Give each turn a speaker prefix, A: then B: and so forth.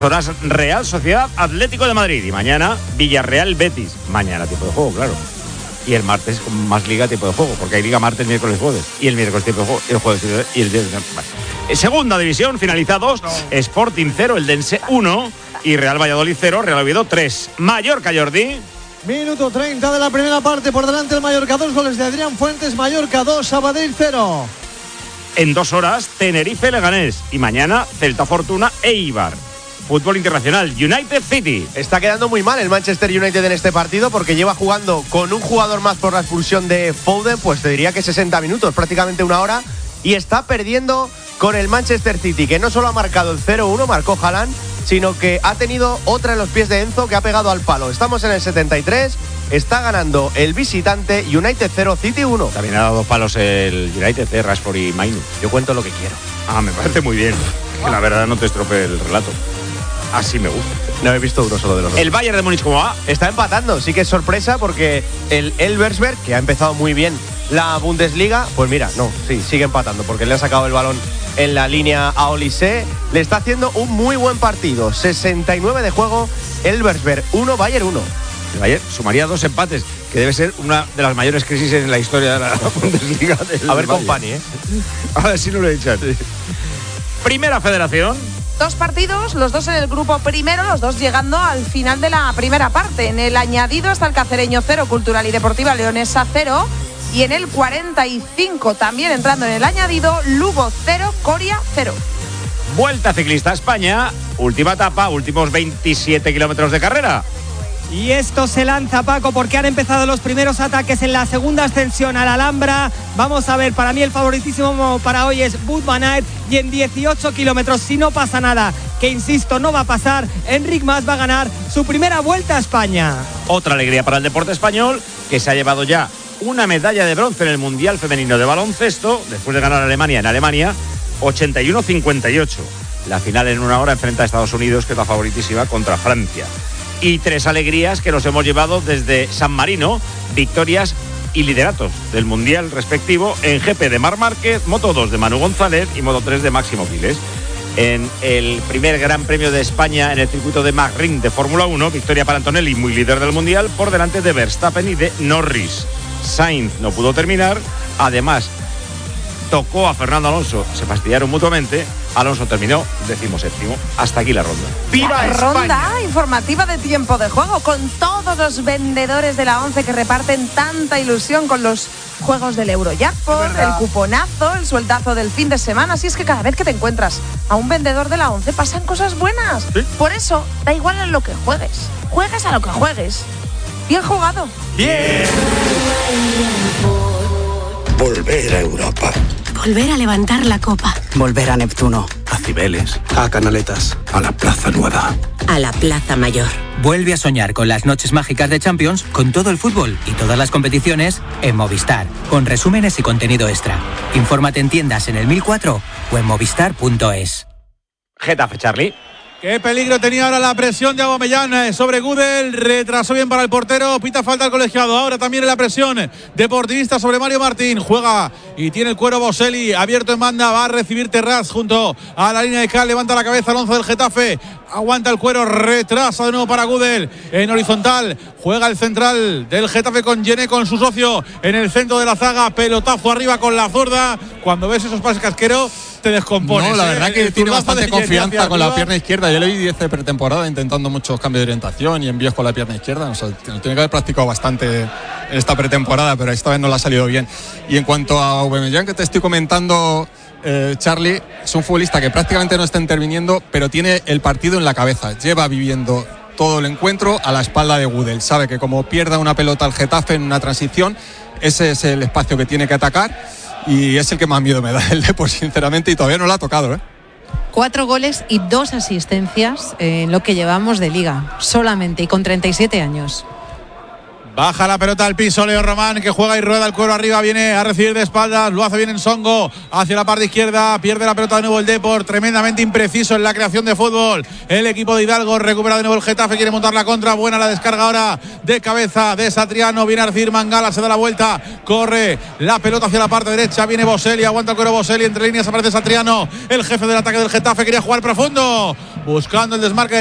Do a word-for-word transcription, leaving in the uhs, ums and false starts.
A: horas Real Sociedad Atlético de Madrid y mañana Villarreal Betis. Mañana tiempo de juego, claro. Y el martes con más liga tiempo de juego, porque hay liga martes, miércoles, jueves. Y el miércoles tiempo de juego, el jueves y el viernes. Vale. Segunda división, finalizados. Sporting cero, Eldense uno y Real Valladolid cero, Real Oviedo tres. Mallorca, Jordi.
B: Minuto treinta de la primera parte, por delante el Mallorca, dos goles de Adrián Fuentes, Mallorca dos, Sabadell cero.
A: En dos horas, Tenerife, Leganés y mañana Celta Fortuna, Eibar. Fútbol internacional, United City.
C: Está quedando muy mal el Manchester United en este partido porque lleva jugando con un jugador más por la expulsión de Foden, pues te diría que sesenta minutos, prácticamente una hora, y está perdiendo con el Manchester City, que no solo ha marcado el cero uno, marcó Haaland, sino que ha tenido otra en los pies de Enzo que ha pegado al palo. Estamos en el setenta y tres, está ganando el visitante, United cero, City uno.
A: También ha dado dos palos el United, eh, Rashford y Mainu.
C: Yo cuento lo que quiero.
A: Ah, me parece muy bien. Que la verdad no te estropee el relato. Así me gusta.
C: No he visto uno solo de los dos.
A: ¿El Bayern de Múnich cómo va?
C: Está empatando, sí que es sorpresa porque el Elversberg, que ha empezado muy bien la Bundesliga, pues mira, no, sí, sigue empatando porque le ha sacado el balón en la línea a Olise. Le está haciendo un muy buen partido. sesenta y nueve de juego, Elversberg uno, Bayern uno.
A: El Bayern sumaría dos empates, que debe ser una de las mayores crisis en la historia de la Bundesliga.
C: A ver, Company, ¿eh?
A: A ver si no lo he echado. Primera Federación.
D: Dos partidos, los dos en el grupo primero, los dos llegando al final de la primera parte. En el añadido está el Cacereño cero, Cultural y Deportiva Leonesa cero. Y en el cuarenta y cinco, también entrando en el añadido, Lugo cero, Coria cero.
A: Vuelta Ciclista a España, última etapa, últimos veintisiete kilómetros de carrera.
E: Y esto se lanza, Paco, porque han empezado los primeros ataques en la segunda ascensión a la Alhambra. Vamos a ver, para mí el favoritísimo para hoy es Wout van Aert. Y en dieciocho kilómetros, si no pasa nada, que insisto, no va a pasar, Enric Mas va a ganar su primera Vuelta a España.
A: Otra alegría para el deporte español, que se ha llevado ya una medalla de bronce en el Mundial Femenino de Baloncesto, después de ganar a Alemania en Alemania, ochenta y uno cincuenta y ocho. La final en una hora enfrenta a Estados Unidos, que es la favoritísima, contra Francia. Y tres alegrías que nos hemos llevado desde San Marino, victorias y lideratos del Mundial respectivo en G P de Marc Márquez, Moto dos de Manu González y Moto tres de Máximo Giles. En el primer Gran Premio de España en el circuito de Magrin de Fórmula uno, victoria para Antonelli, muy líder del Mundial, por delante de Verstappen y de Norris. Sainz no pudo terminar, además tocó a Fernando Alonso, se fastidiaron mutuamente. Alonso terminó decimoséptimo. Hasta aquí la ronda.
D: ¡Viva España! Ronda informativa de tiempo de juego con todos los vendedores de la ONCE que reparten tanta ilusión con los juegos del Eurojackpot, el cuponazo, el sueldazo del fin de semana. Así es que cada vez que te encuentras a un vendedor de la ONCE pasan cosas buenas. ¿Sí? Por eso, da igual en lo que juegues. Juegues a lo que juegues. Bien jugado.
C: Bien.
F: Volver a Europa.
G: Volver a levantar la copa.
H: Volver a Neptuno.
F: A Cibeles. A Canaletas. A la Plaza Nueva.
G: A la Plaza Mayor.
I: Vuelve a soñar con las noches mágicas de Champions, con todo el fútbol y todas las competiciones en Movistar, con resúmenes y contenido extra. Infórmate en tiendas en el mil cuatro o en movistar punto es.
A: Getafe, Charlie.
J: Qué peligro tenía ahora la presión de Aubameyang sobre Gudel, retrasó bien para el portero, pita falta al colegiado, ahora también en la presión deportivista sobre Mario Martín, juega y tiene el cuero Boselli, abierto en banda, va a recibir Terraz junto a la línea de cal, levanta la cabeza Alonso del Getafe, aguanta el cuero, retrasa de nuevo para Gudel, en horizontal, juega el central del Getafe con Yené, con su socio, en el centro de la zaga, pelotazo arriba con la zurda, cuando ves esos pases casqueros, te descompones.
K: No, la
J: ¿eh?
K: verdad que
J: el
K: tiene bastante confianza con la pierna
J: izquierda.
K: izquierda. Yo le vi diez de pretemporada intentando muchos cambios de orientación y envíos con la pierna izquierda. O sea, tiene que haber practicado bastante en esta pretemporada, pero esta vez no le ha salido bien. Y en cuanto a Aubameyang, que te estoy comentando, eh, Charlie, es un futbolista que prácticamente no está interviniendo, pero tiene el partido en la cabeza. Lleva viviendo todo el encuentro a la espalda de Gudel. Sabe que como pierda una pelota al Getafe en una transición, ese es el espacio que tiene que atacar. Y es el que más miedo me da el Depor, sinceramente, y todavía no lo ha tocado, ¿eh?
L: Cuatro goles y dos asistencias en lo que llevamos de liga, solamente, y con treinta y siete años.
J: Baja la pelota al piso Leo Román, que juega y rueda el cuero arriba, viene a recibir de espaldas, lo hace bien en Songo, hacia la parte izquierda, pierde la pelota de nuevo el Depor, tremendamente impreciso en la creación de fútbol. El equipo de Hidalgo recupera de nuevo el Getafe, quiere montar la contra, buena la descarga ahora de cabeza de Satriano, viene a recibir Mangala, se da la vuelta, corre la pelota hacia la parte derecha, viene Boselli, aguanta el cuero Boselli, entre líneas aparece Satriano, el jefe del ataque del Getafe, quería jugar profundo, buscando el desmarque